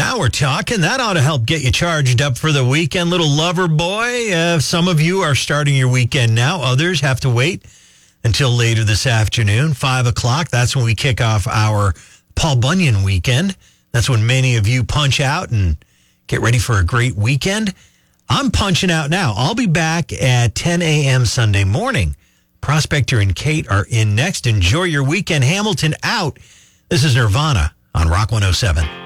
Now we're talking. That ought to help get you charged up for the weekend, little lover boy. Some of you are starting your weekend now. Others have to wait until later this afternoon, 5 o'clock. That's when we kick off our Paul Bunyan weekend. That's when many of you punch out and get ready for a great weekend. I'm punching out now. I'll be back at 10 a.m. Sunday morning. Prospector and Kate are in next. Enjoy your weekend. Hamilton out. This is Nirvana on Rock 107.